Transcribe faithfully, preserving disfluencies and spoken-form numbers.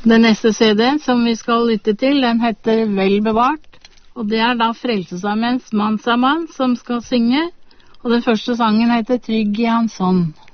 Den neste C D som vi skal lytte til, den heter Vel bevart, og det er da Frelsesarmeens Mann sa mann som skal synge, og den første sangen heter Trygg i hans hånd.